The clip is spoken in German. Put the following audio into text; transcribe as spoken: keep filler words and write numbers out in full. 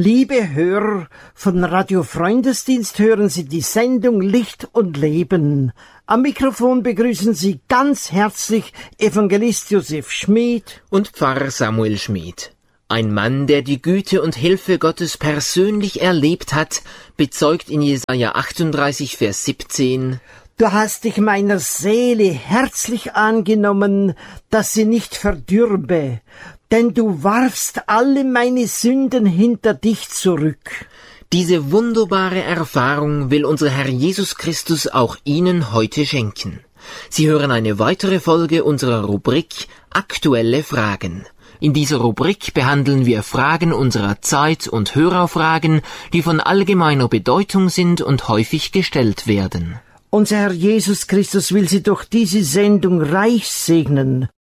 Liebe Hörer von Radio Freundesdienst, hören Sie die Sendung Licht und Leben. Am Mikrofon begrüßen Sie ganz herzlich Evangelist Josef Schmid und Pfarrer Samuel Schmid. Ein Mann, der die Güte und Hilfe Gottes persönlich erlebt hat, bezeugt in Jesaja achtunddreißig, Vers siebzehn: Du hast dich meiner Seele herzlich angenommen, dass sie nicht verdürbe, denn du warfst alle meine Sünden hinter dich zurück. Diese wunderbare Erfahrung will unser Herr Jesus Christus auch Ihnen heute schenken. Sie hören eine weitere Folge unserer Rubrik Aktuelle Fragen. In dieser Rubrik behandeln wir Fragen unserer Zeit und Hörerfragen, die von allgemeiner Bedeutung sind und häufig gestellt werden. Unser Herr Jesus Christus will Sie durch diese Sendung reich segnen.